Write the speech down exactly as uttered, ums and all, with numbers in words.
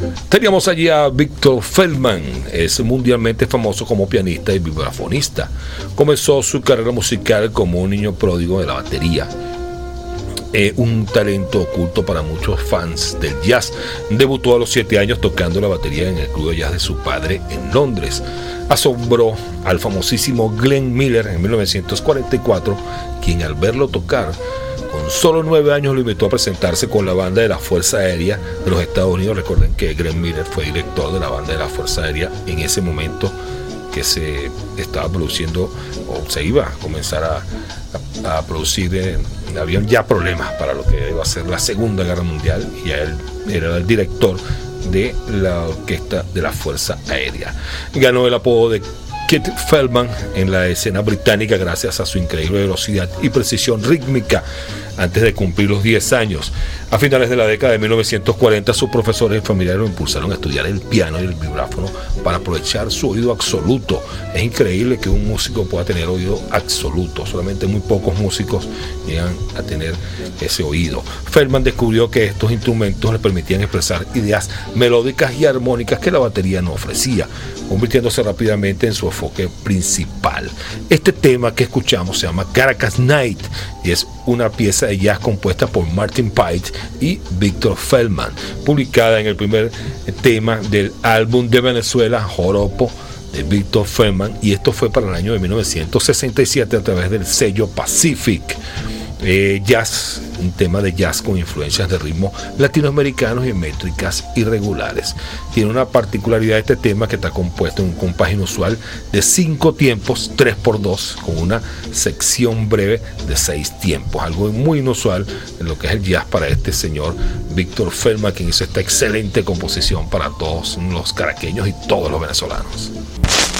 Teníamos allí a Victor Feldman, es mundialmente famoso como pianista y vibrafonista. Comenzó su carrera musical como un niño pródigo de la batería. Eh, un talento oculto para muchos fans del jazz. Debutó a los siete años tocando la batería en el club de jazz de su padre en Londres. Asombró al famosísimo Glenn Miller en mil novecientos cuarenta y cuatro, quien al verlo tocar con solo nueve años lo invitó a presentarse con la banda de la Fuerza Aérea de los Estados Unidos. Recuerden que Glenn Miller fue director de la banda de la Fuerza Aérea en ese momento que se estaba produciendo o se iba a comenzar a, a, a producir. Eh, habían ya problemas para lo que iba a ser la Segunda Guerra Mundial y ya él era el director de la orquesta de la Fuerza Aérea. Ganó el apodo de Keith Feldman en la escena británica gracias a su increíble velocidad y precisión rítmica antes de cumplir los diez años. A finales de la década de mil novecientos cuarenta, sus profesores y familiares lo impulsaron a estudiar el piano y el vibráfono para aprovechar su oído absoluto. Es increíble que un músico pueda tener oído absoluto. Solamente muy pocos músicos llegan a tener ese oído. Feldman descubrió que estos instrumentos le permitían expresar ideas melódicas y armónicas que la batería no ofrecía, convirtiéndose rápidamente en su enfoque principal. Este tema que escuchamos se llama Caracas Night y es una pieza de jazz compuesta por Martin Pite y Victor Feldman, publicada en el primer tema del álbum de Venezuela, Joropo, de Victor Feldman, y esto fue para el año de mil novecientos sesenta y siete a través del sello Pacific. Eh, jazz, un tema de jazz con influencias de ritmos latinoamericanos y métricas irregulares. Tiene una particularidad este tema que está compuesto en un compás inusual de cinco tiempos, tres por dos, con una sección breve de seis tiempos, algo muy inusual en lo que es el jazz para este señor Victor Feldman, quien hizo esta excelente composición para todos los caraqueños y todos los venezolanos.